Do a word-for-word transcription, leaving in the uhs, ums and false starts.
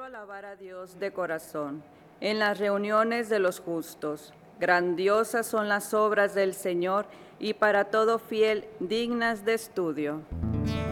alabar a Dios de corazón en las reuniones de los justos. Grandiosas son las obras del Señor y para todo fiel dignas de estudio.